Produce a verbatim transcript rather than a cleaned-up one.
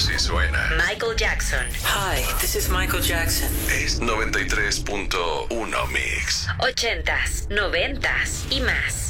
Si suena. Michael Jackson. Hi, this is Michael Jackson. Es noventa y tres punto uno Mix. Ochentas, noventas y más.